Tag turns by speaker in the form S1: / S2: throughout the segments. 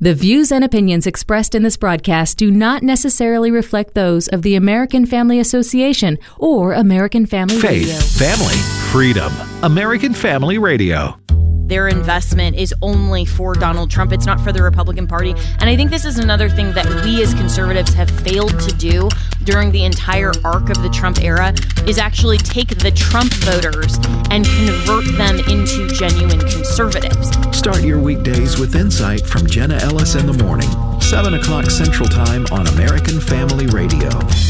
S1: The views and opinions expressed in this broadcast do not necessarily reflect those of the American Family Association or American Family Radio.
S2: Faith, family, freedom. American Family Radio.
S3: Their investment is only for Donald Trump. It's not for the Republican Party. And I think this is another thing that we as conservatives have failed to do during the entire arc of the Trump era is actually take the Trump voters and convert them into genuine conservatives.
S2: Start your weekdays with insight from Jenna Ellis in the morning, 7 o'clock Central Time on American Family Radio.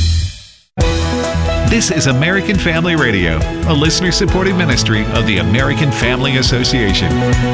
S2: This is American Family Radio, a listener-supported ministry of the American Family Association.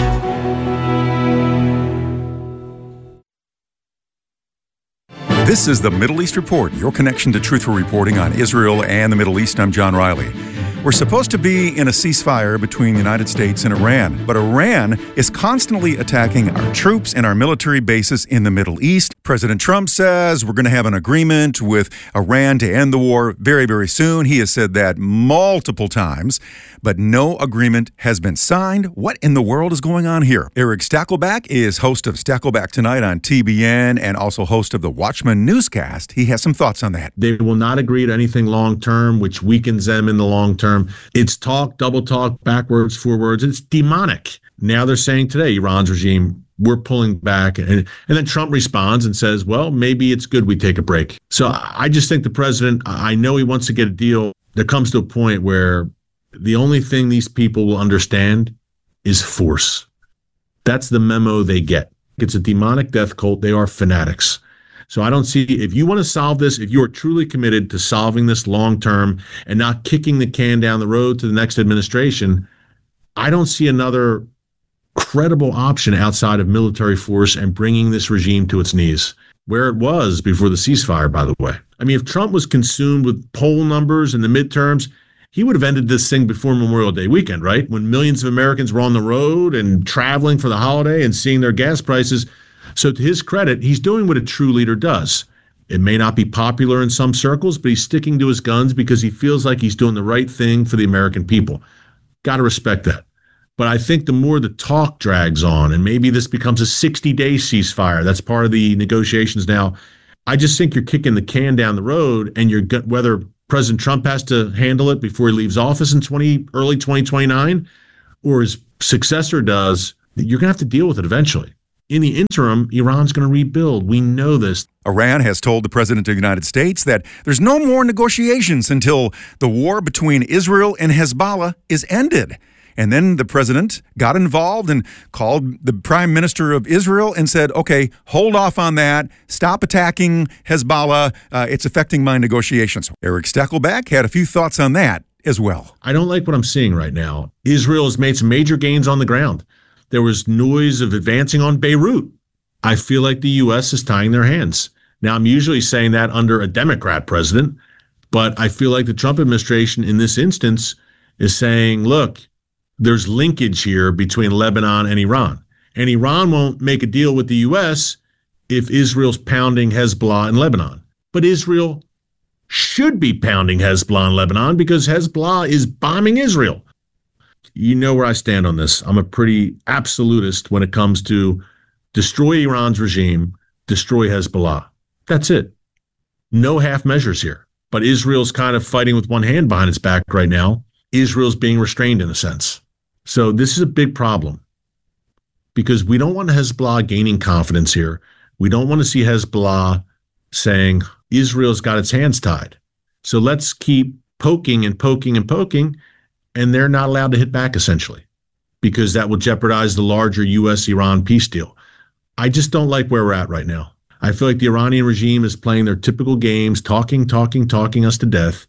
S4: This is the Middle East Report, your connection to truthful reporting on Israel and the Middle East. I'm John Riley. We're supposed to be in a ceasefire between the United States and Iran, but Iran is constantly attacking our troops and our military bases in the Middle East. President Trump says we're going to have an agreement with Iran to end the war very, very soon. He has said that multiple times, but no agreement has been signed. What in the world is going on here? Eric Stakelback is host of Stakelback Tonight on TBN and also host of the Watchman newscast. He has some thoughts on that.
S5: They will not agree to anything long-term, which weakens them in the long term. It's talk, double talk, backwards, forwards. It's demonic. Now they're saying today, Iran's regime, we're pulling back. And then Trump responds and says, well, maybe it's good we take a break. So I just think the president, I know he wants to get a deal. There comes to a point where the only thing these people will understand is force. That's the memo they get. It's a demonic death cult. They are fanatics. So I don't see, if you want to solve this, if you are truly committed to solving this long term and not kicking the can down the road to the next administration, I don't see another credible option outside of military force and bringing this regime to its knees, where it was before the ceasefire, by the way. I mean, if Trump was consumed with poll numbers in the midterms, he would have ended this thing before Memorial Day weekend, right? When millions of Americans were on the road and traveling for the holiday and seeing their gas prices. So to his credit, he's doing what a true leader does. It may not be popular in some circles, but he's sticking to his guns because he feels like he's doing the right thing for the American people. Got to respect that. But I think the more the talk drags on, and maybe this becomes a 60-day ceasefire, that's part of the negotiations now, I just think you're kicking the can down the road, and whether President Trump has to handle it before he leaves office in early 2029, or his successor does, you're going to have to deal with it eventually. In the interim, Iran's going to rebuild. We know this.
S4: Iran has told the President of the United States that there's no more negotiations until the war between Israel and Hezbollah is ended. And then the president got involved and called the prime minister of Israel and said, okay, hold off on that. Stop attacking Hezbollah. It's affecting my negotiations. Eric Stakelback had a few thoughts on that as well.
S5: I don't like what I'm seeing right now. Israel has made some major gains on the ground. There was noise of advancing on Beirut. I feel like the U.S. is tying their hands. Now, I'm usually saying that under a Democrat president, but I feel like the Trump administration in this instance is saying, look, there's linkage here between Lebanon and Iran. And Iran won't make a deal with the U.S. if Israel's pounding Hezbollah in Lebanon. But Israel should be pounding Hezbollah in Lebanon because Hezbollah is bombing Israel. You know where I stand on this. I'm a pretty absolutist when it comes to destroy Iran's regime, destroy Hezbollah. That's it. No half measures here. But Israel's kind of fighting with one hand behind its back right now. Israel's being restrained in a sense. So this is a big problem because we don't want Hezbollah gaining confidence here. We don't want to see Hezbollah saying Israel's got its hands tied. So let's keep poking and poking and poking, and they're not allowed to hit back essentially because that will jeopardize the larger U.S.-Iran peace deal. I just don't like where we're at right now. I feel like the Iranian regime is playing their typical games, talking us to death,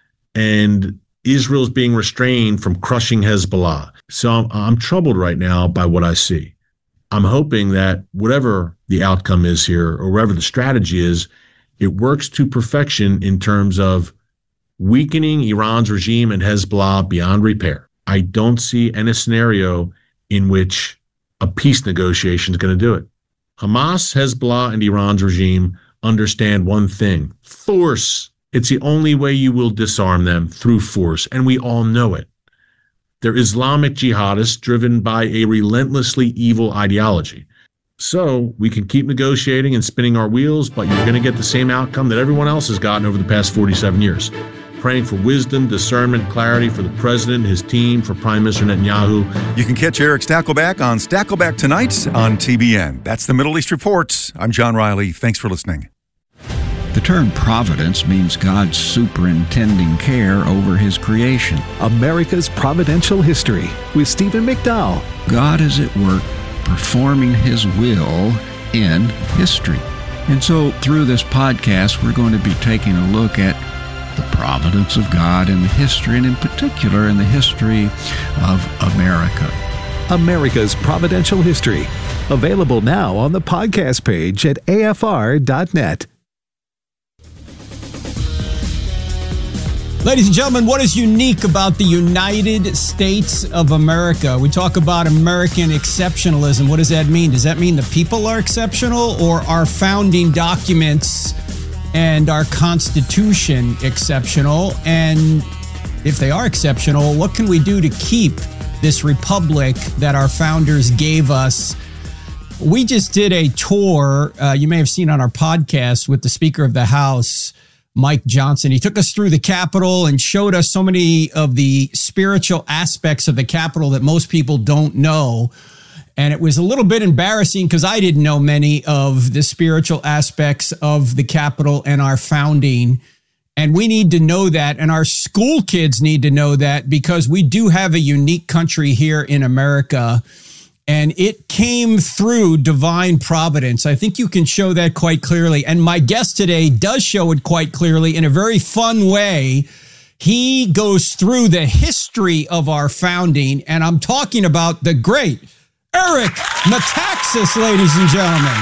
S5: and Israel's being restrained from crushing Hezbollah. So I'm troubled right now by what I see. I'm hoping that whatever the outcome is here or whatever the strategy is, it works to perfection in terms of weakening Iran's regime and Hezbollah beyond repair. I don't see any scenario in which a peace negotiation is going to do it. Hamas, Hezbollah, and Iran's regime understand one thing: force. It's the only way you will disarm them, through force, and we all know it. They're Islamic jihadists driven by a relentlessly evil ideology. So we can keep negotiating and spinning our wheels, but you're going to get the same outcome that everyone else has gotten over the past 47 years. Praying for wisdom, discernment, clarity for the president, his team, for Prime Minister Netanyahu.
S4: You can catch Eric Stakelbeck on Stakelbeck tonight on TBN. That's the Middle East Report. I'm John Riley. Thanks for listening.
S6: The term providence means God's superintending care over his creation.
S7: America's Providential History with Stephen McDowell.
S6: God is at work performing his will in history. And so through this podcast, we're going to be taking a look at the providence of God in the history, and in particular in the history of America.
S7: America's Providential History. Available now on the podcast page at afr.net.
S8: Ladies and gentlemen, what is unique about the United States of America? We talk about American exceptionalism. What does that mean? Does that mean the people are exceptional, or our founding documents and our Constitution exceptional? And if they are exceptional, what can we do to keep this republic that our founders gave us? We just did a tour, you may have seen on our podcast, with the Speaker of the House, Mike Johnson. He took us through the Capitol and showed us so many of the spiritual aspects of the Capitol that most people don't know. And it was a little bit embarrassing because I didn't know many of the spiritual aspects of the Capitol and our founding. And we need to know that, and our school kids need to know that, because we do have a unique country here in America. And it came through divine providence. I think you can show that quite clearly. And my guest today does show it quite clearly in a very fun way. He goes through the history of our founding, and I'm talking about the great Eric Metaxas, ladies and gentlemen.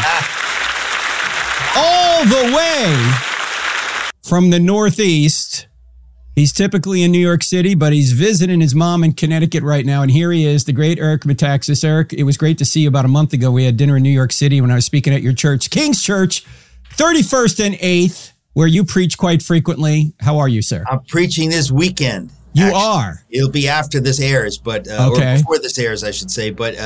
S8: All the way from the Northeast. He's typically in New York City, but he's visiting his mom in Connecticut right now. And here he is, the great Eric Metaxas. Eric, it was great to see you about a month ago. We had dinner in New York City when I was speaking at your church, King's Church, 31st and 8th, where you preach quite frequently. How are you, sir?
S9: I'm preaching this weekend.
S8: You are?
S9: It'll be after this airs, but
S8: okay.
S9: Or before this airs, I should say. But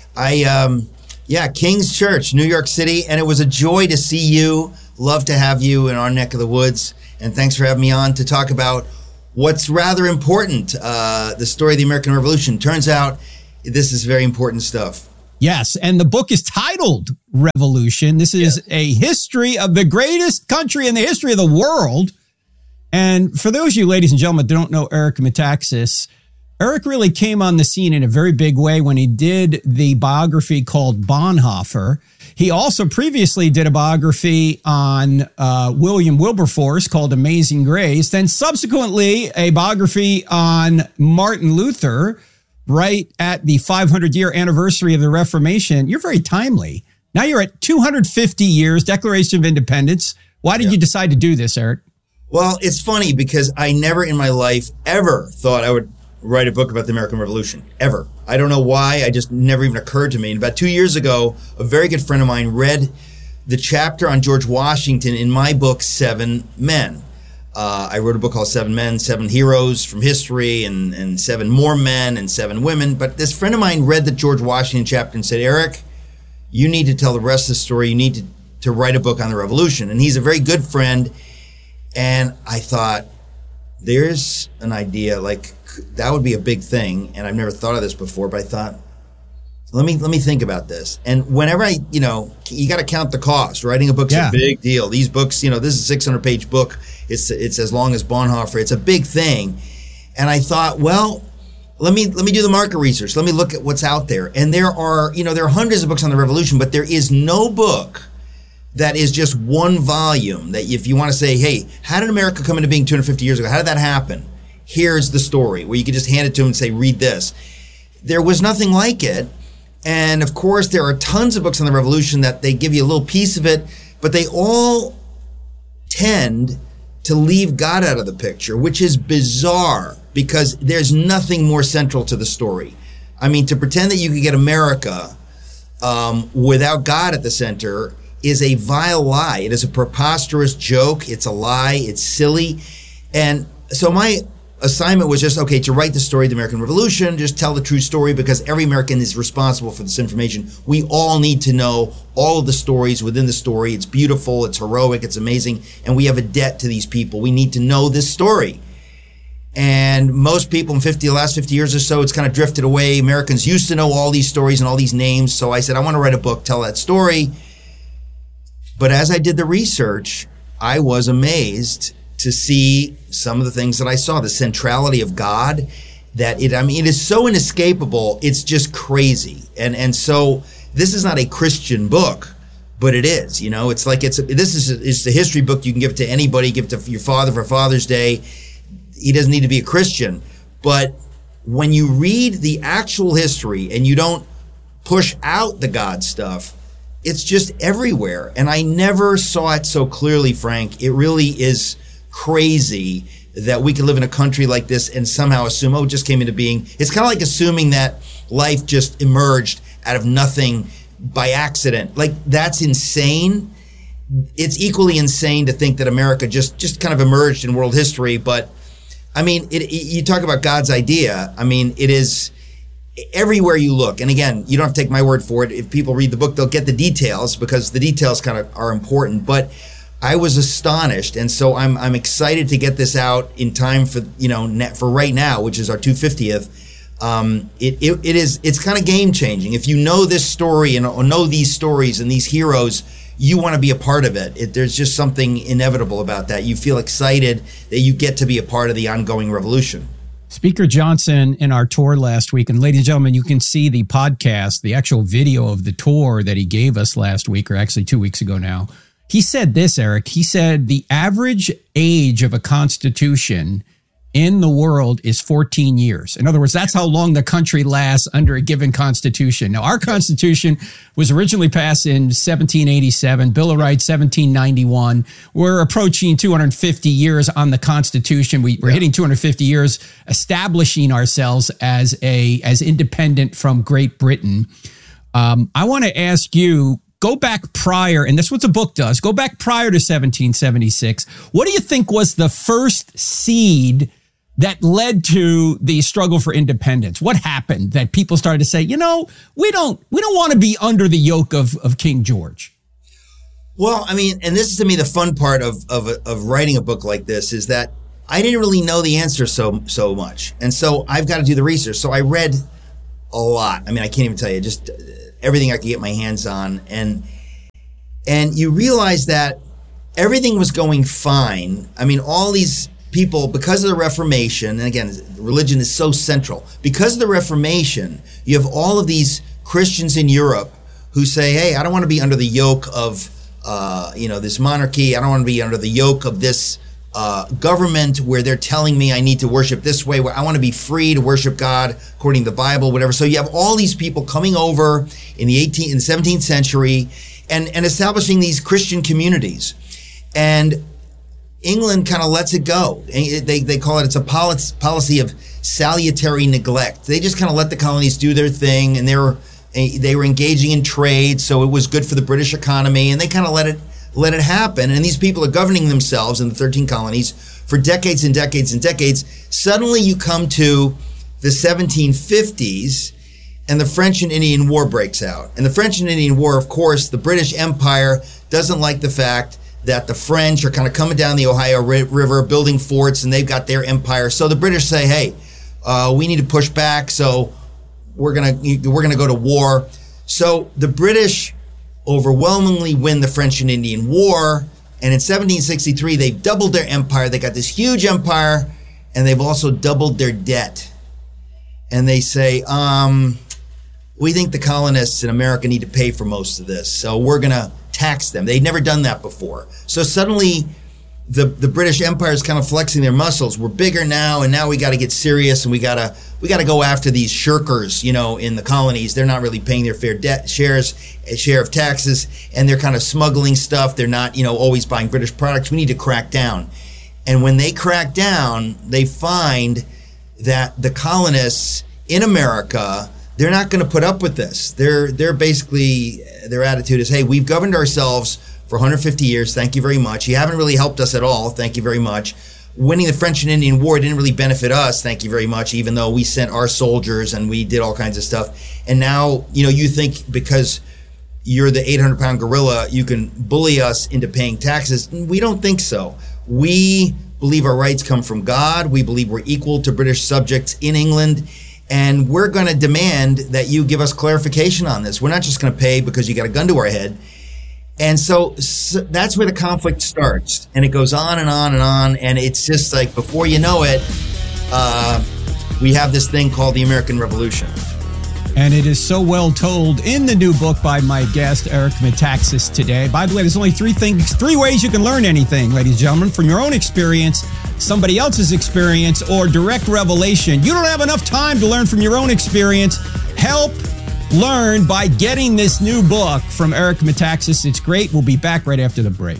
S9: King's Church, New York City. And it was a joy to see you. Love to have you in our neck of the woods. And thanks for having me on to talk about what's rather important, the story of the American Revolution. Turns out this is very important stuff.
S8: Yes, and the book is titled Revolution. This is a history of the greatest country in the history of the world. And for those of you, ladies and gentlemen, that don't know Eric Metaxas, Eric really came on the scene in a very big way when he did the biography called Bonhoeffer. He also previously did a biography on William Wilberforce called Amazing Grace. Then subsequently, a biography on Martin Luther right at the 500-year anniversary of the Reformation. You're very timely. Now you're at 250 years, Declaration of Independence. Why did you decide to do this, Eric?
S9: Well, it's funny because I never in my life ever thought I would write a book about the American Revolution, ever. I don't know why. I just never even occurred to me. And about 2 years ago, a very good friend of mine read the chapter on George Washington in my book, 7 Men. I wrote a book called 7 Men, 7 Heroes from History, and 7 More Men and 7 Women. But this friend of mine read the George Washington chapter and said, Eric, you need to tell the rest of the story. You need to write a book on the Revolution. And he's a very good friend. And I thought, there's an idea, like, that would be a big thing, and I've never thought of this before, but I thought, let me think about this. And whenever you got to count the cost. Writing a book's a big deal. These books, this is a 600-page book. It's as long as Bonhoeffer. It's a big thing. And I thought, well, let me do the market research. Let me look at what's out there. And there are hundreds of books on the Revolution, but there is no book that is just one volume that if you want to say, hey, how did America come into being 250 years ago? How did that happen? Here's the story, where you could just hand it to them and say, read this. There was nothing like it. And of course, there are tons of books on the Revolution that they give you a little piece of it, but they all tend to leave God out of the picture, which is bizarre because there's nothing more central to the story. I mean, to pretend that you could get America without God at the center is a vile lie. It is a preposterous joke. It's a lie. It's silly. And so my assignment was just, okay, to write the story of the American Revolution, just tell the true story, because every American is responsible for this information. We all need to know all of the stories within the story. It's beautiful, it's heroic, it's amazing, and we have a debt to these people. We need to know this story. And most people in the last 50 years or so, it's kind of drifted away. Americans used to know all these stories and all these names. So I said, I want to write a book, tell that story. But as I did the research, I was amazed to see some of the things that I saw, the centrality of God, that it is so inescapable. It's just crazy. And so this is not a Christian book, but it is, it's like, it's a history book. You can give it to anybody, give it to your father for Father's Day. He doesn't need to be a Christian. But when you read the actual history and you don't push out the God stuff, it's just everywhere. And I never saw it so clearly, Frank. It really is crazy that we can live in a country like this and somehow assume, it just came into being. It's kind of like assuming that life just emerged out of nothing by accident. Like, that's insane. It's equally insane to think that America just kind of emerged in world history. But you talk about God's idea. It is everywhere you look. And again, you don't have to take my word for it. If people read the book, they'll get the details, because the details kind of are important. But I was astonished. And so I'm excited to get this out in time for, for right now, which is our 250th. It's kind of game changing. If you know this story and know these stories and these heroes, you want to be a part of it. There's just something inevitable about that. You feel excited that you get to be a part of the ongoing revolution.
S8: Speaker Johnson in our tour last week, and ladies and gentlemen, you can see the podcast, the actual video of the tour that he gave us last week, or actually 2 weeks ago now. He said this, Eric. He said the average age of a constitution in the world is 14 years. In other words, that's how long the country lasts under a given constitution. Now, our constitution was originally passed in 1787, Bill of Rights 1791. We're approaching 250 years on the Constitution. We're hitting 250 years establishing ourselves as independent from Great Britain. I want to ask you, go back prior, and that's what the book does, go back prior to 1776. What do you think was the first seed that led to the struggle for independence? What happened that people started to say, we don't want to be under the yoke of King George?
S9: Well, and this is to me the fun part of writing a book like this, is that I didn't really know the answer so much. And so I've got to do the research. So I read a lot. I can't even tell you, just everything I could get my hands on. And you realize that everything was going fine. All these people, because of the Reformation, and again, religion is so central. Because of the Reformation, you have all of these Christians in Europe who say, hey, I don't want to be under the yoke of, this monarchy. I don't want to be under the yoke of this government where they're telling me I need to worship this way, where I want to be free to worship God according to the Bible, whatever. So you have all these people coming over in the 17th century and establishing these Christian communities. And England kind of lets it go. They call it's a policy of salutary neglect. They just kind of let the colonies do their thing, and they were engaging in trade, so it was good for the British economy, and they kind of let it happen. And these people are governing themselves in the 13 colonies for decades and decades and decades. Suddenly you come to the 1750s, and the French and Indian War breaks out. And the French and Indian War, of course, the British Empire doesn't like the fact that the French are kind of coming down the Ohio River, building forts, and they've got their empire. So the British say, hey, we need to push back, so we're gonna go to war. So the British overwhelmingly win the French and Indian War, and in 1763, they've doubled their empire. They got this huge empire, and they've also doubled their debt. And they say, we think the colonists in America need to pay for most of this, so we're going to tax them. They'd never done that before. So suddenly the British Empire is kind of flexing their muscles. We're bigger now, and now we got to get serious, and we got to go after these shirkers, in the colonies. They're not really paying their fair share of taxes, and they're kind of smuggling stuff. They're not, always buying British products. We need to crack down. And when they crack down, they find that the colonists in America, they're not going to put up with this. They're basically, their attitude is, hey, we've governed ourselves for 150 years. Thank you very much. You haven't really helped us at all. Thank you very much. winning the French and Indian War didn't really benefit us, thank you very much, even though we sent our soldiers and we did all kinds of stuff. And now, you think because you're the 800-pound gorilla, you can bully us into paying taxes. We don't think so. We believe our rights come from God. We believe we're equal to British subjects in England. And we're going to demand that you give us clarification on this. We're not just going to pay because you got a gun to our head. And so that's where the conflict starts. And it goes on and on and on. And it's just like, before you know it, we have this thing called the American Revolution.
S8: And it is so well told in the new book by my guest, Eric Metaxas, today. By the way, there's only three ways you can learn anything, ladies and gentlemen, from your own experience, somebody else's experience, or direct revelation. You don't have enough time to learn from your own experience. Help learn by getting this new book from Eric Metaxas. It's great. We'll be back right after the break.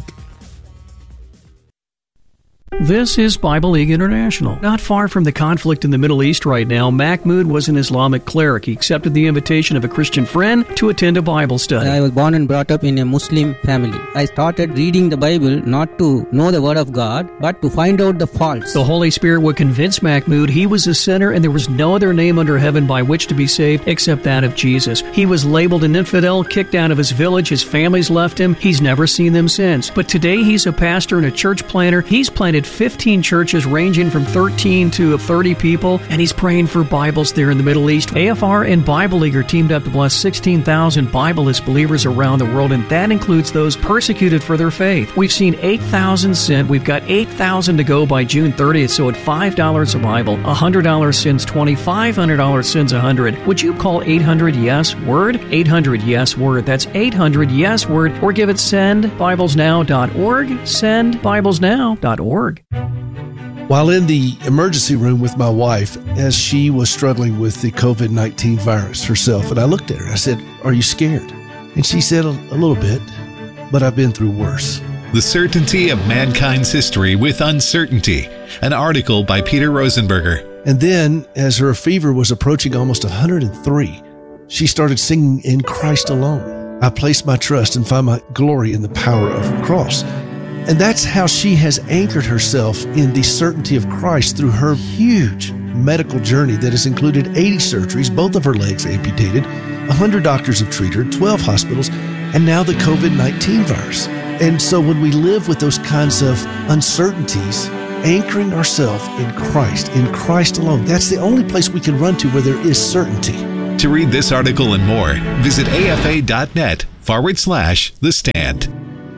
S10: This is Bible League International. Not far from the conflict in the Middle East right now, Mahmoud was an Islamic cleric. He accepted the invitation of a Christian friend to attend a Bible study.
S11: I was born and brought up in a Muslim family. I started reading the Bible not to know the Word of God, but to find out the faults.
S10: The Holy Spirit would convince Mahmoud he was a sinner and there was no other name under heaven by which to be saved except that of Jesus. He was labeled an infidel, kicked out of his village, his family's left him. He's never seen them since. But today he's a pastor and a church planter. He's planted 15 churches ranging from 13 to 30 people, and he's praying for Bibles there in the Middle East. AFR and Bible League are teamed up to bless 16,000 Bibleless believers around the world, and that includes those persecuted for their faith. We've seen 8,000 sent. We've got 8,000 to go by June 30th, so at $5 a Bible, $100 sends 20, $500 sends 100. Would you call 800-YES-WORD? 800-YES-WORD. That's 800-YES-WORD, or give it sendbiblesnow.org, sendbiblesnow.org.
S12: While in the emergency room with my wife, as she was struggling with the COVID-19 virus herself, and I looked at her, I said, "Are you scared?" And she said, a little bit, but I've been through worse.
S13: The Certainty of Mankind's History with Uncertainty, an article by Peter Rosenberger.
S12: And then, as her fever was approaching almost 103, she started singing "In Christ Alone." I place my trust and find my glory in the power of the cross. And that's how she has anchored herself in the certainty of Christ through her huge medical journey that has included 80 surgeries, both of her legs amputated, 100 doctors have treated her, 12 hospitals, and now the COVID-19 virus. And so when we live with those kinds of uncertainties, anchoring ourselves in Christ alone, that's the only place we can run to where there is certainty.
S13: To read this article and more, visit afa.net/The Stand.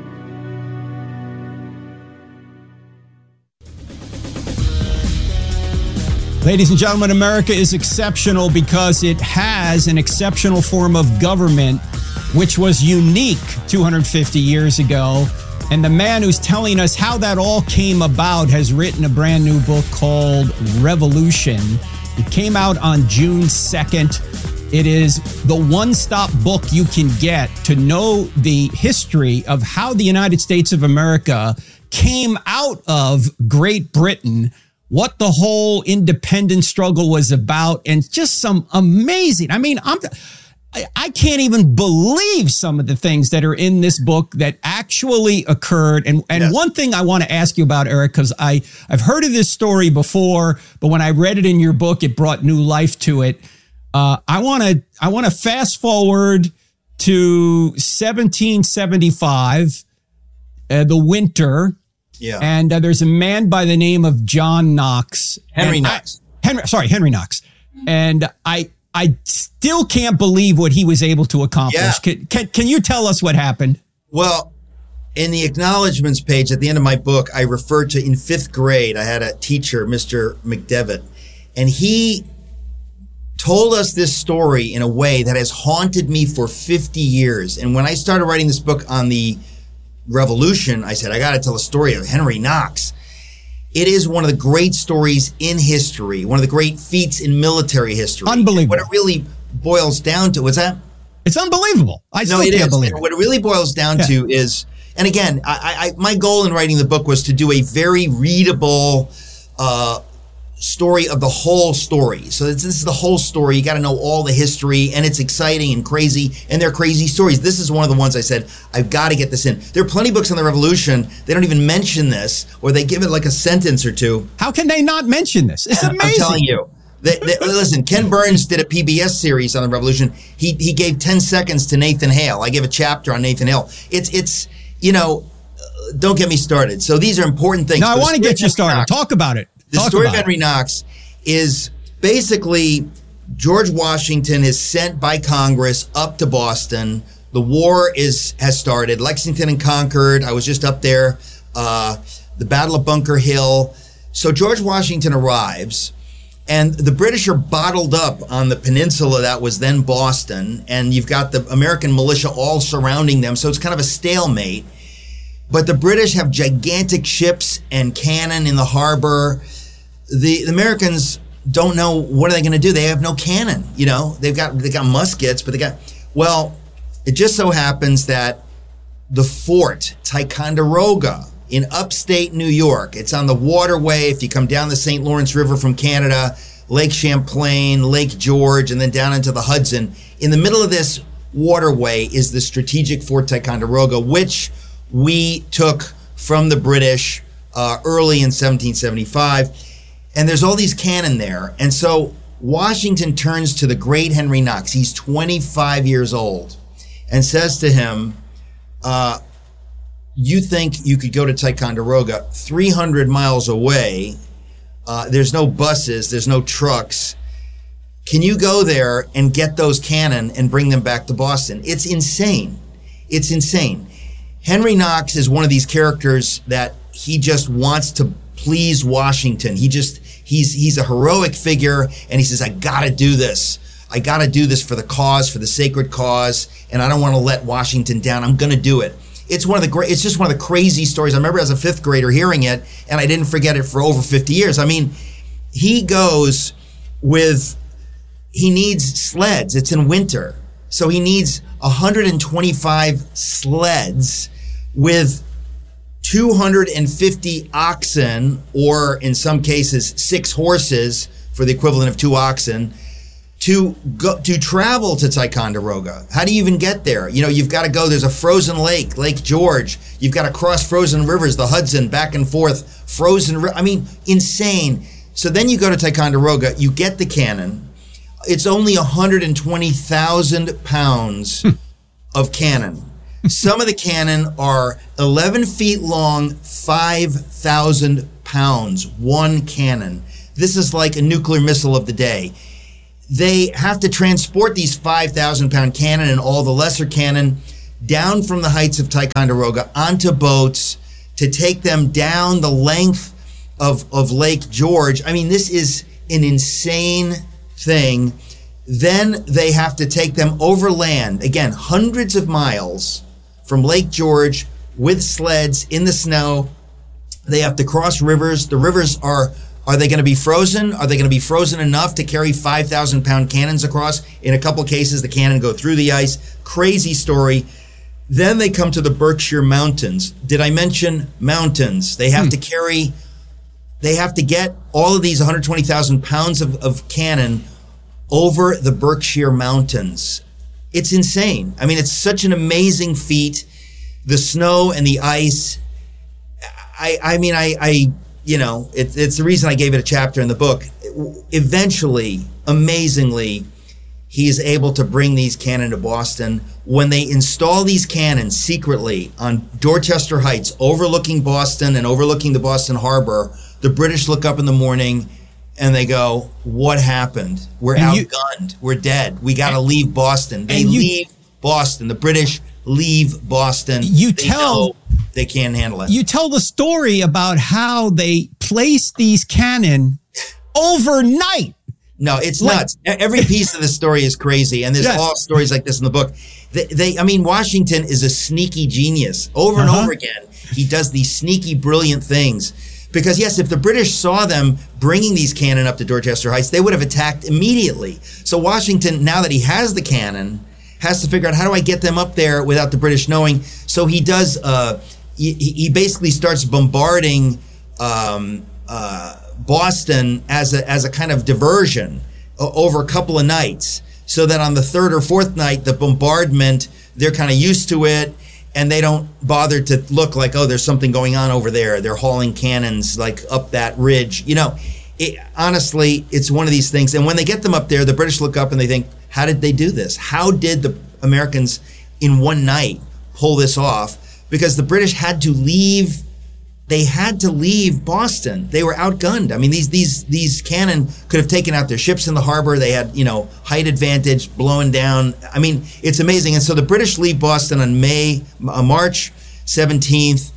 S8: Ladies and gentlemen, America is exceptional because it has an exceptional form of government which was unique 250 years ago. And the man who's telling us how that all came about has written a brand new book called Revolution. It came out on June 2nd. It is the one-stop book you can get to know the history of how the United States of America came out of Great Britain, what the whole independence struggle was about, and just some amazing, I can't even believe some of the things that are in this book that actually occurred. And yes. One thing I want to ask you about, Eric, because I've heard of this story before, but when I read it in your book, it brought new life to it. I want to fast forward to 1775, the winter.
S9: Yeah.
S8: And there's a man by the name of John Knox.
S9: Henry Knox.
S8: Henry Knox. And I still can't believe what he was able to accomplish. Yeah. Can you tell us what happened?
S9: Well, in the acknowledgments page at the end of my book, I referred to in 5th grade, I had a teacher, Mr. McDevitt, and he told us this story in a way that has haunted me for 50 years. And when I started writing this book on the Revolution, I said, I got to tell a story of Henry Knox. It is one of the great stories in history, one of the great feats in military history.
S8: Unbelievable.
S9: What it really boils down to, what's that?
S8: It's unbelievable. I still can't believe it.
S9: What it really boils down to is, and again, my goal in writing the book was to do a very readable, story of the whole story. So this is the whole story. You got to know all the history, and it's exciting and crazy, and they're crazy stories. This is one of the ones I said, I've got to get this in. There are plenty of books on the Revolution. They don't even mention this, or they give it like a sentence or two.
S8: How can they not mention this? It's amazing.
S9: I'm telling you. Listen, Ken Burns did a PBS series on the Revolution. He gave 10 seconds to Nathan Hale. I gave a chapter on Nathan Hale. It's don't get me started. So these are important things.
S8: No, I want to get you started. Talk about it.
S9: The story of Henry Knox is basically George Washington is sent by Congress up to Boston. The war has started. Lexington and Concord. I was just up there. The Battle of Bunker Hill. So George Washington arrives, and the British are bottled up on the peninsula that was then Boston, and you've got the American militia all surrounding them. So it's kind of a stalemate. But the British have gigantic ships and cannon in the harbor. The Americans don't know what are they going to do. They have no cannon. They've got muskets, but it just so happens that the fort Ticonderoga in upstate New York, it's on the waterway. If you come down the St. Lawrence River from Canada, Lake Champlain, Lake George, and then down into the Hudson, in the middle of this waterway is the strategic Fort Ticonderoga, which we took from the British early in 1775. And there's all these cannon there. And so Washington turns to the great Henry Knox. He's 25 years old and says to him, you think you could go to Ticonderoga 300 miles away? There's no buses. There's no trucks. Can you go there and get those cannon and bring them back to Boston? It's insane. It's insane. Henry Knox is one of these characters that he just wants to please Washington. He's a heroic figure, and he says, I gotta do this. I gotta do this for the cause, for the sacred cause, and I don't want to let Washington down. I'm gonna do it. It's just one of the crazy stories. I remember as a fifth grader hearing it, and I didn't forget it for over 50 years. I mean, he needs sleds. It's in winter. So he needs 125 sleds with 250 oxen, or in some cases 6 horses for the equivalent of 2 oxen, to travel to Ticonderoga. How do you even get there? You've got to go. There's a frozen lake, Lake George. You've got to cross frozen rivers, the Hudson, back and forth, insane. So then you go to Ticonderoga, you get the cannon. It's only 120,000 pounds of cannon. Some of the cannon are 11 feet long, 5,000 pounds, one cannon. This is like a nuclear missile of the day. They have to transport these 5,000-pound cannon and all the lesser cannon down from the heights of Ticonderoga onto boats to take them down the length of Lake George. I mean, this is an insane thing. Then they have to take them overland, again, hundreds of miles from Lake George with sleds in the snow. They have to cross rivers. The rivers are they going to be frozen? Are they going to be frozen enough to carry 5,000-pound cannons across? In a couple cases, the cannon go through the ice. Crazy story. Then they come to the Berkshire Mountains. Did I mention mountains? They have to get all of these 120,000 pounds of cannon over the Berkshire Mountains. It's insane. I mean, it's such an amazing feat. The snow and the ice. It's the reason I gave it a chapter in the book. Eventually, amazingly, he is able to bring these cannon to Boston. When they install these cannons secretly on Dorchester Heights, overlooking Boston and overlooking the Boston Harbor, the British look up in the morning and they go, what happened? We're outgunned. We're dead. We got to leave Boston. They leave Boston. The British leave Boston. They can't handle it.
S8: You tell the story about how they placed these cannon overnight.
S9: No, it's nuts. Every piece of the story is crazy, and there's all stories like this in the book. Washington is a sneaky genius. Over and over again, he does these sneaky, brilliant things. Because, yes, if the British saw them bringing these cannon up to Dorchester Heights, they would have attacked immediately. So Washington, now that he has the cannon, has to figure out, how do I get them up there without the British knowing? So he does, he basically starts bombarding Boston as a kind of diversion over a couple of nights, so that on the third or fourth night, the bombardment, they're kind of used to it, and they don't bother to look like, oh, there's something going on over there. They're hauling cannons like up that ridge. Honestly, it's one of these things. And when they get them up there, the British look up and they think, how did they do this? How did the Americans in one night pull this off? Because the British had to leave. They had to leave Boston. They were outgunned. I mean, these cannon could have taken out their ships in the harbor. They had, height advantage, blowing down. I mean, it's amazing. And so the British leave Boston on March 17th,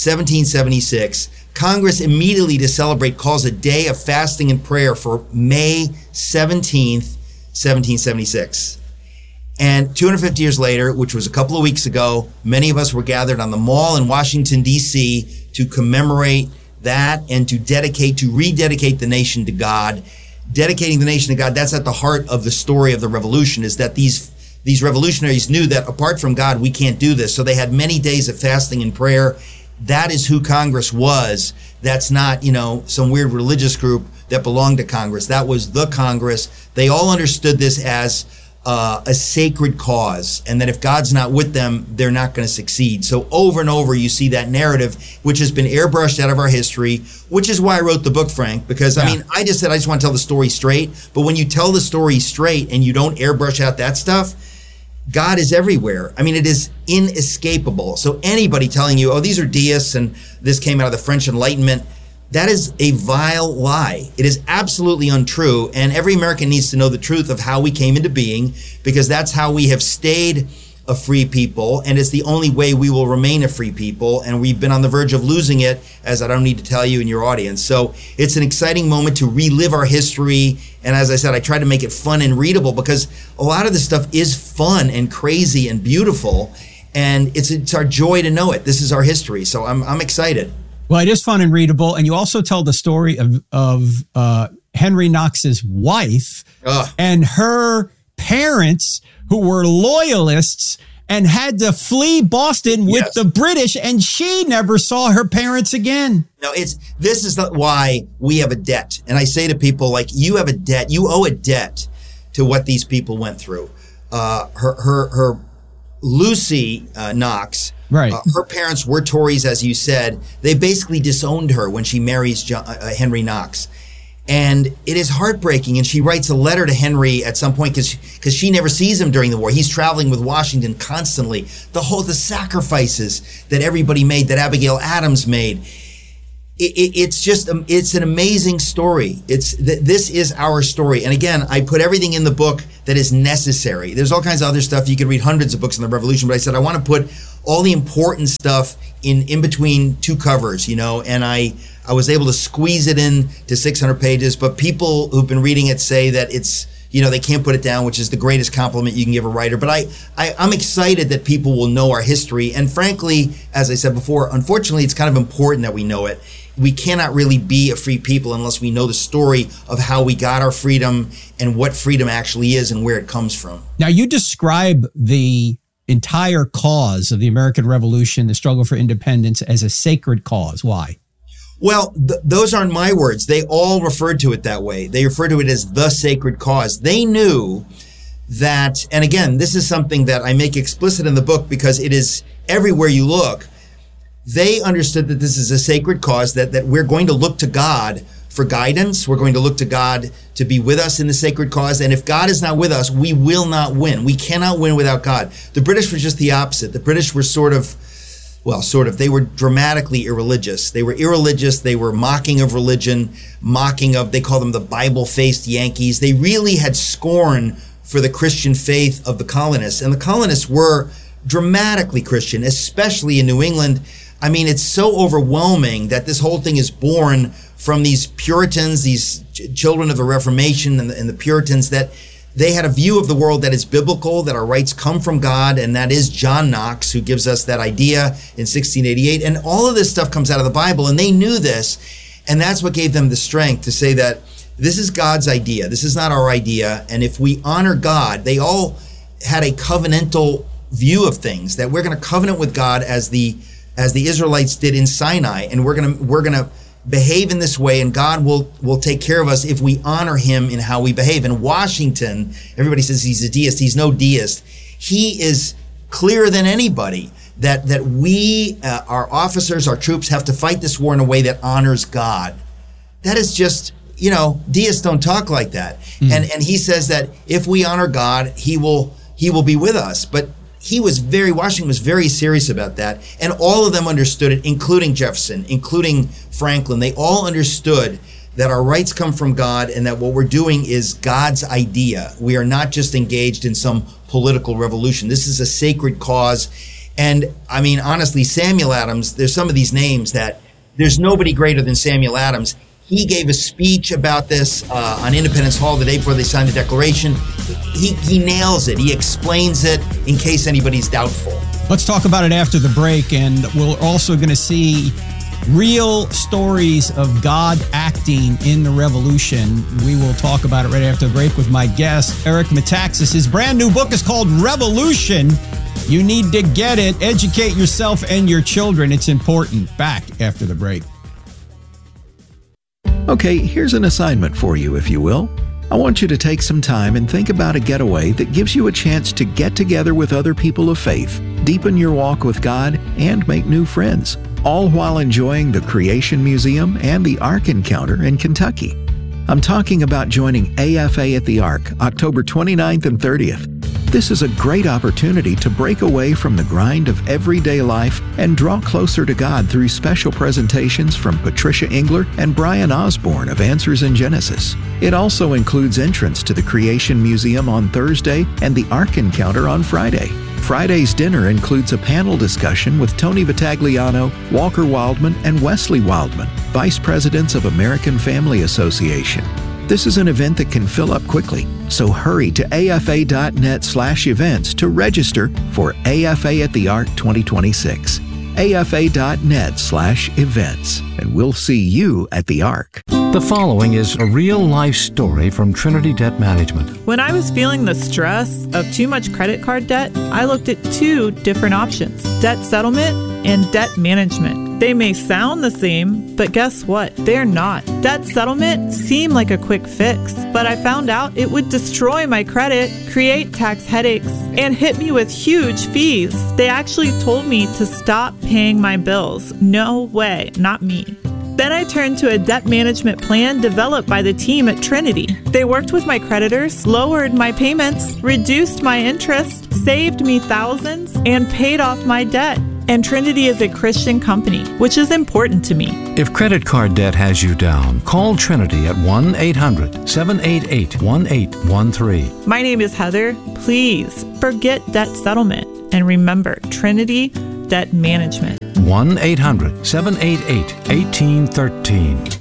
S9: 1776. Congress immediately, to celebrate, calls a day of fasting and prayer for May 17th, 1776. And 250 years later, which was a couple of weeks ago, many of us were gathered on the Mall in Washington, D.C. to commemorate that and to rededicate the nation to God. Dedicating the nation to God, that's at the heart of the story of the revolution, is that these revolutionaries knew that apart from God, we can't do this. So they had many days of fasting and prayer. That is who Congress was. That's not, some weird religious group that belonged to Congress. That was the Congress. They all understood this as a sacred cause, and that if God's not with them, they're not going to succeed. So over and over, you see that narrative, which has been airbrushed out of our history, which is why I wrote the book, Frank, because I just said I just want to tell the story straight. But when you tell the story straight and you don't airbrush out that stuff, God is everywhere. I mean, it is inescapable. So anybody telling you, oh, these are deists and this came out of the French Enlightenment, that is a vile lie. It is absolutely untrue. And every American needs to know the truth of how we came into being, because that's how we have stayed a free people. And it's the only way we will remain a free people. And we've been on the verge of losing it, as I don't need to tell you in your audience. So it's an exciting moment to relive our history. And as I said, I try to make it fun and readable, because a lot of this stuff is fun and crazy and beautiful. And it's our joy to know it. This is our history. So I'm excited.
S8: Well, it is fun and readable. And you also tell the story of Henry Knox's wife and her parents, who were loyalists and had to flee Boston with the British, and she never saw her parents again.
S9: No, this is why we have a debt. And I say to people, like, you have a debt. You owe a debt to what these people went through. Her Lucy Knox, right? Her parents were Tories, as you said. They basically disowned her when she marries Henry Knox. And it is heartbreaking. And she writes a letter to Henry at some point because she never sees him during the war. He's traveling with Washington constantly. The sacrifices that everybody made, that Abigail Adams made. It's an amazing story. This is our story. And again, I put everything in the book that is necessary. There's all kinds of other stuff. You could read hundreds of books on the revolution, but I said I want to put all the important stuff in between two covers, and I was able to squeeze it in to 600 pages, but people who've been reading it say that it's, they can't put it down, which is the greatest compliment you can give a writer. But I'm excited that people will know our history. And frankly, as I said before, unfortunately, it's kind of important that we know it. We cannot really be a free people unless we know the story of how we got our freedom and what freedom actually is and where it comes from.
S8: Now, you describe the entire cause of the American Revolution, the struggle for independence, as a sacred cause. Why?
S9: Well, those aren't my words. They all referred to it that way. They refer to it as the sacred cause. They knew that, and again, this is something that I make explicit in the book because it is everywhere you look. They understood that this is a sacred cause, that we're going to look to God for guidance. We're going to look to God to be with us in the sacred cause. And if God is not with us, we will not win. We cannot win without God. The British were just the opposite. The British were they were dramatically irreligious. They were irreligious. They were mocking of religion, they call them the Bible-faced Yankees. They really had scorn for the Christian faith of the colonists. And the colonists were dramatically Christian, especially in New England. I mean, it's so overwhelming that this whole thing is born from these Puritans, these children of the Reformation and the Puritans, that they had a view of the world that is biblical, that our rights come from God, and that is John Knox, who gives us that idea in 1688. And all of this stuff comes out of the Bible, and they knew this, and that's what gave them the strength to say that this is God's idea. This is not our idea, and if we honor God, they all had a covenantal view of things, that we're going to covenant with God as the Israelites did in Sinai, and we're going to behave in this way, and God will take care of us if we honor him in how we behave. And Washington, everybody says he's a deist. He's no deist. He is clearer than anybody that we, our officers, our troops, have to fight this war in a way that honors God. That is just, deists don't talk like that. And he says that if we honor God, he will be with us. But Washington was very serious about that. And all of them understood it, including Jefferson, including Franklin. They all understood that our rights come from God and that what we're doing is God's idea. We are not just engaged in some political revolution. This is a sacred cause. And I mean, honestly, Samuel Adams, there's some of these names that there's nobody greater than Samuel Adams. He gave a speech about this on Independence Hall the day before they signed the Declaration. He nails it. He explains it in case anybody's doubtful.
S8: Let's talk about it after the break, and we're also going to see real stories of God acting in the revolution. We will talk about it right after the break with my guest, Eric Metaxas. His brand new book is called Revolution. You need to get it. Educate yourself and your children. It's important. Back after the break.
S2: Okay, here's an assignment for you, if you will. I want you to take some time and think about a getaway that gives you a chance to get together with other people of faith, deepen your walk with God, and make new friends, all while enjoying the Creation Museum and the Ark Encounter in Kentucky. I'm talking about joining AFA at the Ark, October 29th and 30th. This is a great opportunity to break away from the grind of everyday life and draw closer to God through special presentations from Patricia Engler and Brian Osborne of Answers in Genesis. It also includes entrance to the Creation Museum on Thursday and the Ark Encounter on Friday. Friday's dinner includes a panel discussion with Tony Vitagliano, Walker Wildman, and Wesley Wildman, Vice Presidents of American Family Association. This is an event that can fill up quickly, so hurry to afa.net/events to register for AFA at the Ark 2026. afa.net/events, and we'll see you at the Ark.
S14: The following is a real-life story from Trinity Debt Management.
S15: When I was feeling the stress of too much credit card debt, I looked at two different options: debt settlement and debt management. They may sound the same, but guess what? They're not. Debt settlement seemed like a quick fix, but I found out it would destroy my credit, create tax headaches, and hit me with huge fees. They actually told me to stop paying my bills. No way, not me. Then I turned to a debt management plan developed by the team at Trinity. They worked with my creditors, lowered my payments, reduced my interest, saved me thousands, and paid off my debt. And Trinity is a Christian company, which is important to me.
S14: If credit card debt has you down, call Trinity at 1-800-788-1813.
S15: My name is Heather. Please forget debt settlement and remember Trinity Debt Management.
S14: 1-800-788-1813.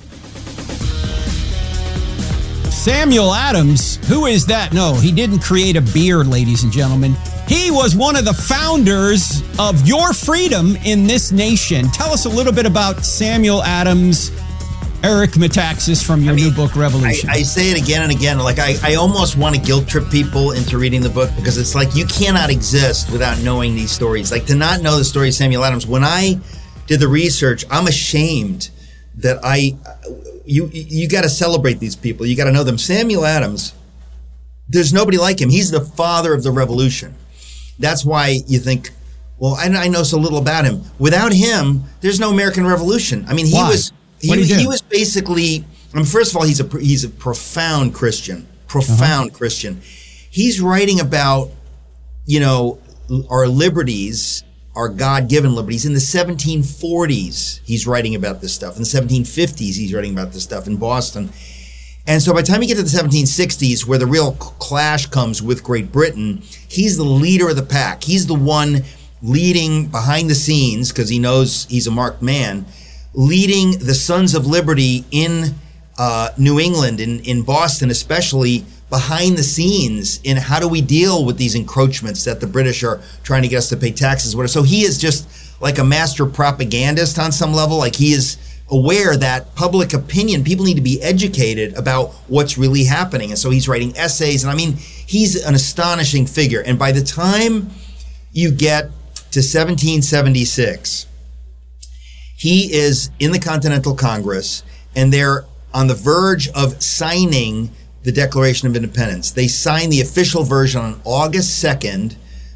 S8: Samuel Adams, who is that? No, he didn't create a beer, ladies and gentlemen. He was one of the founders of your freedom in this nation. Tell us a little bit about Samuel Adams, Eric Metaxas, from your new book, Revolution.
S9: I say it again and again. Like, I almost want to guilt trip people into reading the book, because it's like you cannot exist without knowing these stories. Like, to not know the story of Samuel Adams. When I did the research, I'm ashamed that you got to celebrate these people. You got to know them. Samuel Adams, there's nobody like him. He's the father of the revolution. That's why you think, well, I know so little about him. Without him, there's no American Revolution. I mean, he was basically, I mean, first of all, he's a profound Christian, Christian. He's writing about, our liberties, our God-given liberties. In the 1740s, he's writing about this stuff. In the 1750s, he's writing about this stuff in Boston. And so by the time you get to the 1760s, where the real clash comes with Great Britain, he's the leader of the pack. He's the one leading behind the scenes, because he knows he's a marked man, leading the Sons of Liberty in New England, in Boston especially, behind the scenes in how do we deal with these encroachments that the British are trying to get us to pay taxes. So he is just like a master propagandist on some level. Like, he is aware that public opinion, people need to be educated about what's really happening. And so he's writing essays. And I mean, he's an astonishing figure. And by the time you get to 1776, He is in the Continental Congress, and they're on the verge of signing the Declaration of Independence. They signed the official version on August 2nd,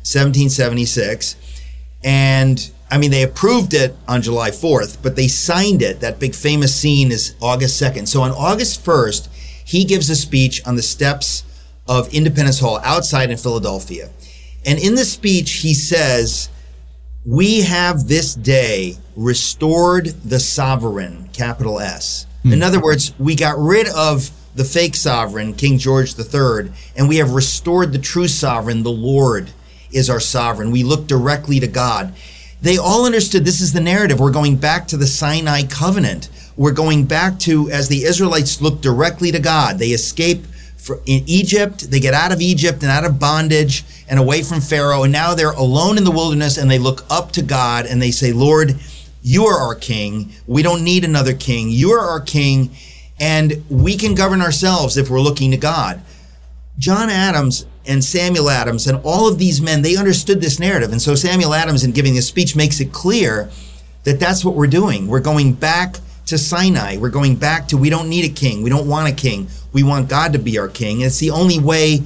S9: 1776. And I mean, they approved it on July 4th, but they signed it. That big famous scene is August 2nd. So on August 1st, he gives a speech on the steps of Independence Hall outside in Philadelphia. And in the speech, he says, "We have this day restored the sovereign," capital S. In other words, we got rid of the fake sovereign, King George III, and we have restored the true sovereign. The Lord is our sovereign. We look directly to God. They all understood this is the narrative. We're going back to the Sinai covenant. We're going back to, as the Israelites look directly to God, they escape in Egypt, they get out of Egypt and out of bondage and away from Pharaoh, and now they're alone in the wilderness, and they look up to God and they say, "Lord, you are our king. We don't need another king. You are our king, and we can govern ourselves if we're looking to God." John Adams and Samuel Adams and all of these men, they understood this narrative. And so Samuel Adams, in giving this speech, makes it clear that that's what we're doing. We're going back to Sinai. We're going back to, we don't need a king. We don't want a king. We want God to be our king. It's the only way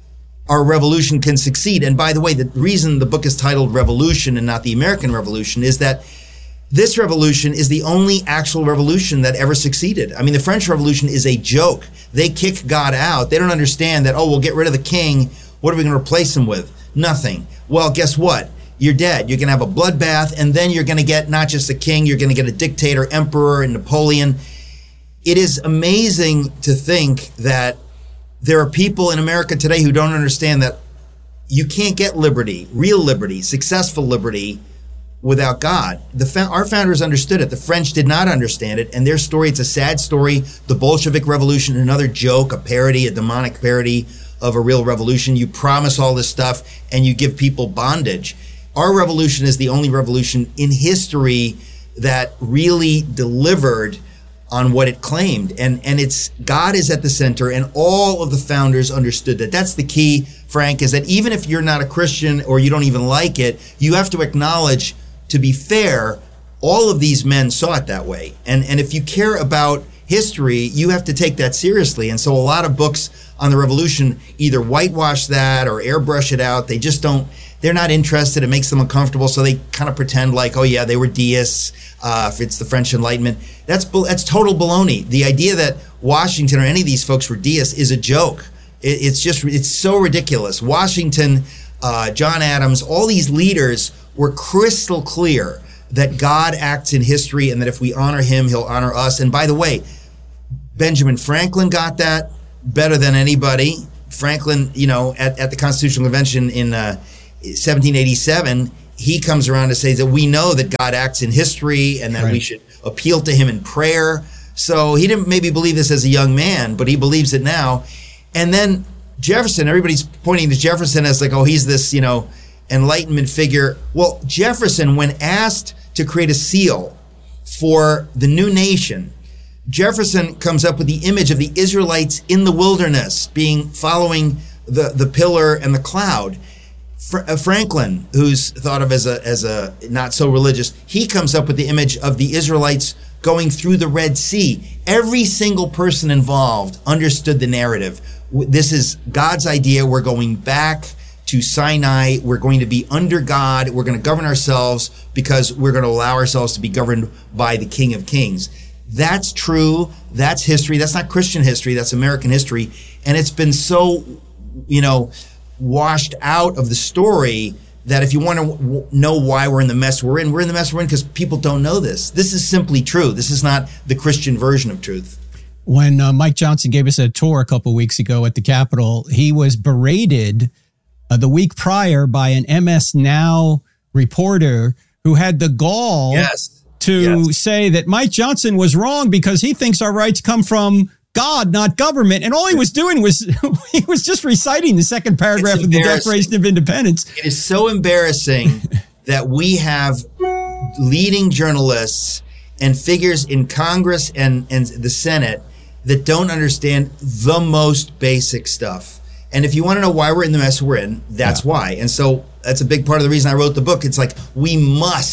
S9: our revolution can succeed. And by the way, the reason the book is titled Revolution and not the American Revolution is that this revolution is the only actual revolution that ever succeeded. I mean, the French Revolution is a joke. They kick God out. They don't understand that, oh, we'll get rid of the king. What are we going to replace him with? Nothing. Well, guess what? You're dead. You're going to have a bloodbath, and then you're going to get not just a king, you're going to get a dictator, emperor, and Napoleon. It is amazing to think that there are people in America today who don't understand that you can't get liberty, real liberty, successful liberty, without God. Our founders understood it. The French did not understand it, and their story, it's a sad story. The Bolshevik Revolution, another joke, a parody, a demonic parody of a real revolution. You promise all this stuff, and you give people bondage. Our revolution is the only revolution in history that really delivered on what it claimed. And it's God is at the center, and all of the founders understood that. That's the key, Frank, is that even if you're not a Christian or you don't even like it, you have to acknowledge, to be fair, all of these men saw it that way. And if you care about history, you have to take that seriously. And so a lot of books on the revolution either whitewash that or airbrush it out. They just don't, they're not interested. It makes them uncomfortable. So they kind of pretend like, oh yeah, they were deists. If it's the French Enlightenment, that's total baloney. The idea that Washington or any of these folks were deists is a joke. It's so ridiculous. Washington, John Adams, all these leaders were crystal clear that God acts in history and that if we honor him, he'll honor us. And by the way, Benjamin Franklin got that better than anybody. Franklin, at the Constitutional Convention in 1787, he comes around to say that we know that God acts in history and that we should appeal to him in prayer. So he didn't maybe believe this as a young man, but he believes it now. And then Jefferson, everybody's pointing to Jefferson as like, oh, he's this, Enlightenment figure. Well, Jefferson, when asked to create a seal for the new nation, Jefferson comes up with the image of the Israelites in the wilderness following the pillar and the cloud. Franklin, who's thought of as a not so religious, he comes up with the image of the Israelites going through the Red Sea. Every single person involved understood the narrative. This is God's idea. We're going back to Sinai. We're going to be under God. We're going to govern ourselves because we're going to allow ourselves to be governed by the King of Kings. That's true. That's history. That's not Christian history. That's American history. And it's been so, washed out of the story that if you want to know why we're in the mess we're in because people don't know this. This is simply true. This is not the Christian version of truth.
S8: When Mike Johnson gave us a tour a couple of weeks ago at the Capitol, he was berated the week prior by an MS Now reporter who had the gall to say that Mike Johnson was wrong because he thinks our rights come from God, not government. And all he was doing was he was just reciting the second paragraph of the Declaration of Independence.
S9: It is so embarrassing that we have leading journalists and figures in Congress and the Senate that don't understand the most basic stuff. And if you want to know why we're in the mess we're in, that's why. And so that's a big part of the reason I wrote the book. It's like we must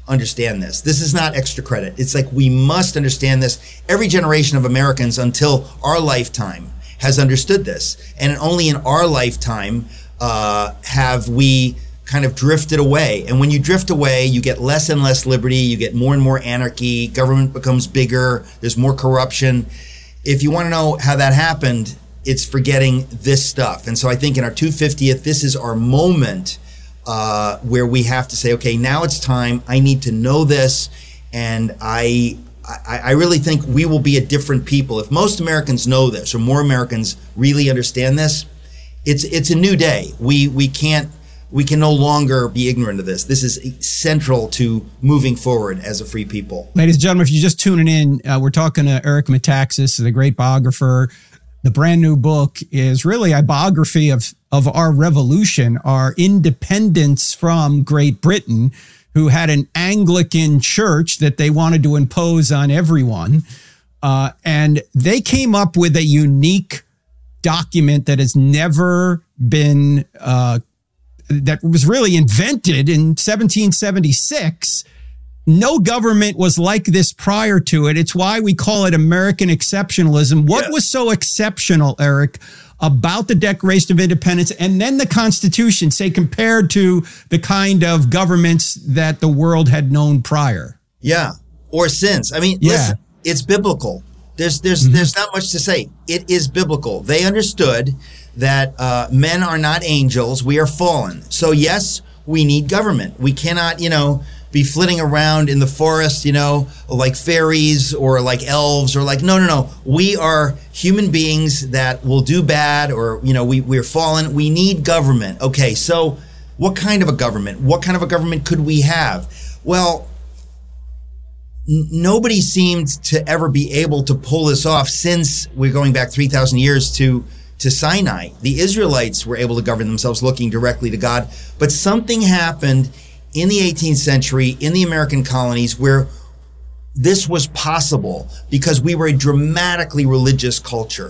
S9: understand this. This is not extra credit. It's like we must understand this. Every generation of Americans until our lifetime has understood this. And only in our lifetime have we kind of drifted away. And when you drift away, you get less and less liberty, you get more and more anarchy, government becomes bigger, there's more corruption. If you want to know how that happened, it's forgetting this stuff. And so I think in our 250th, this is our moment where we have to say, okay, now it's time. I need to know this. And I really think we will be a different people. If most Americans know this, or more Americans really understand this, it's a new day. We can no longer be ignorant of this. This is central to moving forward as a free people.
S8: Ladies and gentlemen, if you're just tuning in, we're talking to Eric Metaxas, the great biographer. The brand new book is really a biography of our revolution, our independence from Great Britain, who had an Anglican church that they wanted to impose on everyone. And they came up with a unique document that has never been that was really invented in 1776. No government was like this prior to it. It's why we call it American exceptionalism. What was so exceptional, Eric, about the Declaration of Independence and then the Constitution, say, compared to the kind of governments that the world had known prior?
S9: Yeah, or since. I mean, listen, it's biblical. There's not much to say. It is biblical. They understood that men are not angels. We are fallen. So yes, we need government. We cannot, be flitting around in the forest, like fairies or like elves or like, no. We are human beings that will do bad or, we're fallen. We need government. Okay, so what kind of a government? What kind of a government could we have? Well, nobody seemed to ever be able to pull this off since we're going back 3,000 years to Sinai. The Israelites were able to govern themselves looking directly to God, but something happened in the 18th century in the American colonies where this was possible because we were a dramatically religious culture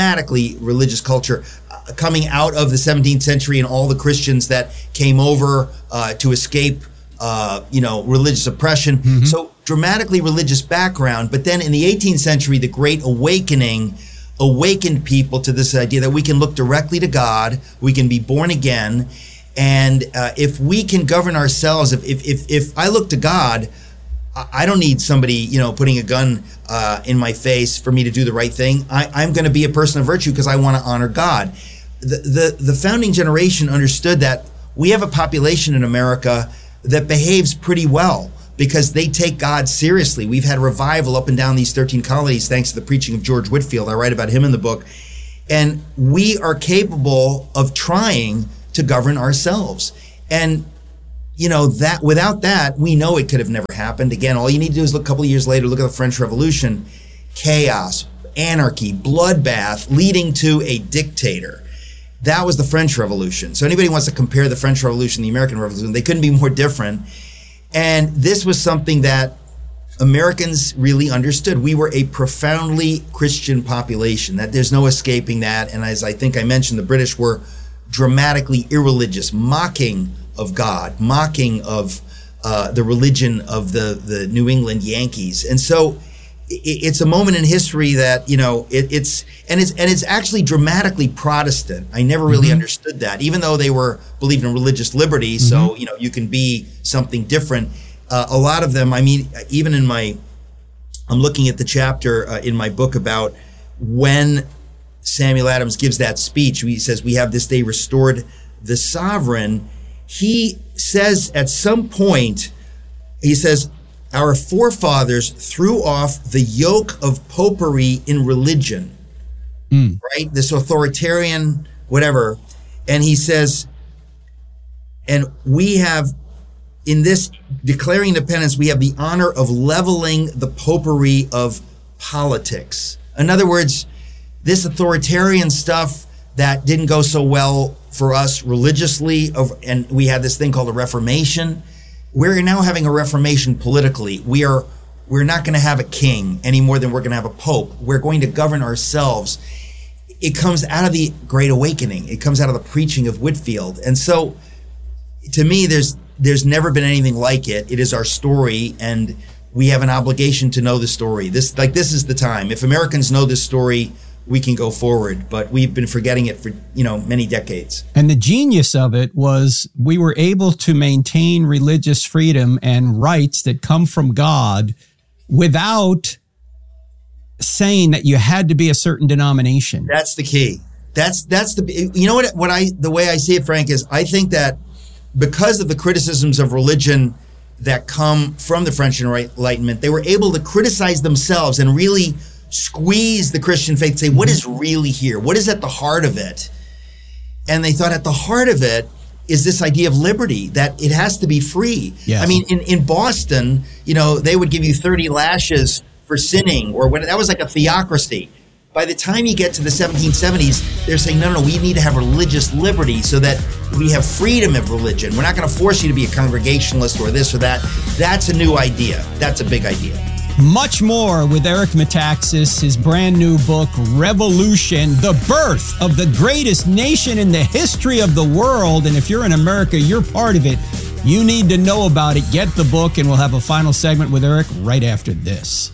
S9: coming out of the 17th century and all the Christians that came over to escape religious oppression. Mm-hmm. So dramatically religious background. But then in the 18th century, the Great Awakening awakened people to this idea that we can look directly to God, we can be born again, and if we can govern ourselves, if I look to God, I don't need somebody, putting a gun in my face for me to do the right thing. I'm going to be a person of virtue because I want to honor God. The founding generation understood that we have a population in America that behaves pretty well because they take God seriously. We've had revival up and down these 13 colonies thanks to the preaching of George Whitefield. I write about him in the book. And we are capable of trying to govern ourselves. And, that without that, we know it could have never happened. Again, all you need to do is look a couple of years later, look at the French Revolution. Chaos, anarchy, bloodbath, leading to a dictator. That was the French Revolution. So anybody wants to compare the French Revolution and the American Revolution, they couldn't be more different. And this was something that Americans really understood. We were a profoundly Christian population. That there's no escaping that. And as I think I mentioned, the British were dramatically irreligious, mocking of God, mocking of the religion of the New England Yankees. And so it's a moment in history that, it's actually dramatically Protestant. I never really understood that, even though they believed in religious liberty. So, you can be something different. A lot of them, even I'm looking at the chapter in my book about when Samuel Adams gives that speech. He says, we have this day restored the sovereign. He says at some point, our forefathers threw off the yoke of popery in religion, right? This authoritarian, whatever. And he says, and we have, in this declaring independence, we have the honor of leveling the popery of politics. In other words, this authoritarian stuff that didn't go so well for us religiously, and we had this thing called a Reformation. We're now having a reformation politically. We're not going to have a king any more than we're going to have a pope. We're going to govern ourselves. It comes out of the Great Awakening. It comes out of the preaching of Whitefield. And so, to me, there's there's never been anything like it. It is our story, and we have an obligation to know the story. This is the time. If Americans know this story, we can go forward, but we've been forgetting it for, many decades.
S8: And the genius of it was we were able to maintain religious freedom and rights that come from God without saying that you had to be a certain denomination.
S9: That's the key. That's the way I see it, Frank, is I think that because of the criticisms of religion that come from the French Enlightenment, they were able to criticize themselves and really squeeze the Christian faith, say, what is really here? What is at the heart of it? And they thought at the heart of it is this idea of liberty, that it has to be free.
S8: Yes.
S9: I mean, in Boston, they would give you 30 lashes for sinning, or that was like a theocracy. By the time you get to the 1770s, they're saying, no, we need to have religious liberty so that we have freedom of religion. We're not going to force you to be a Congregationalist or this or that. That's a new idea. That's a big idea.
S8: Much more with Eric Metaxas, his brand new book, Revolution, the birth of the greatest nation in the history of the world. And if you're in America, you're part of it. You need to know about it. Get the book, and we'll have a final segment with Eric right after this.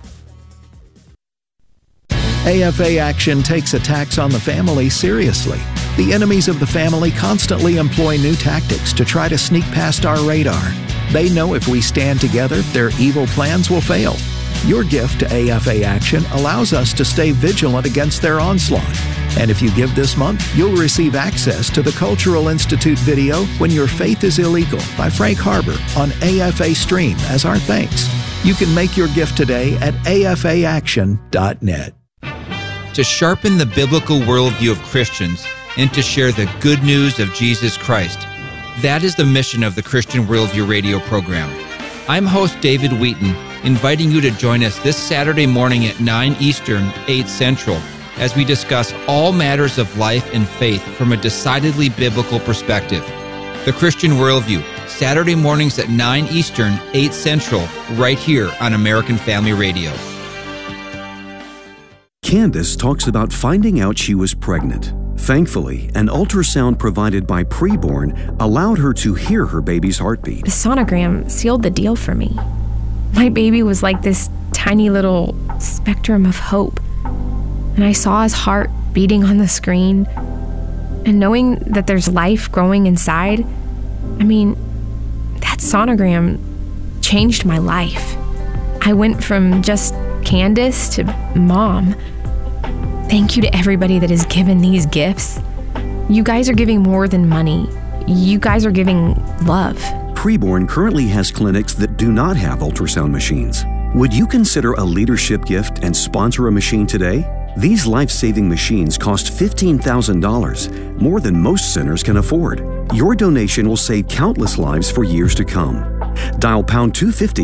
S2: AFA Action takes attacks on the family seriously. The enemies of the family constantly employ new tactics to try to sneak past our radar. They know if we stand together, their evil plans will fail. Your gift to AFA Action allows us to stay vigilant against their onslaught. And if you give this month, you'll receive access to the Cultural Institute video, When Your Faith is Illegal, by Frank Harbor on AFA Stream as our thanks. You can make your gift today at afaaction.net.
S16: To sharpen the biblical worldview of Christians and to share the good news of Jesus Christ. That is the mission of the Christian Worldview radio program. I'm host David Wheaton, inviting you to join us this Saturday morning at 9 Eastern, 8 Central, as we discuss all matters of life and faith from a decidedly biblical perspective. The Christian Worldview, Saturday mornings at 9 Eastern, 8 Central, right here on American Family Radio.
S17: Candace talks about finding out she was pregnant. Thankfully, an ultrasound provided by Preborn allowed her to hear her baby's heartbeat.
S18: The sonogram sealed the deal for me. My baby was like this tiny little spectrum of hope. And I saw his heart beating on the screen. And knowing that there's life growing inside, that sonogram changed my life. I went from just Candace to mom. Thank you to everybody that has given these gifts. You guys are giving more than money. You guys are giving love.
S17: Preborn currently has clinics that do not have ultrasound machines. Would you consider a leadership gift and sponsor a machine today? These life-saving machines cost $15,000, more than most centers can afford. Your donation will save countless lives for years to come. Dial #250